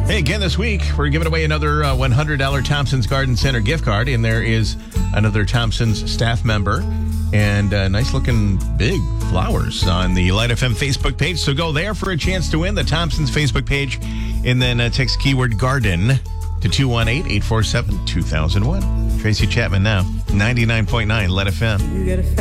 Hey, again this week, we're giving away another $100 Thompson's Garden Center gift card, and there is another Thompson's staff member and nice-looking big flowers on the Light FM Facebook page. So go there for a chance to win the Thompson's Facebook page, and then text keyword garden to 218-847-2001. Tracy Chapman now, 99.9 Light FM.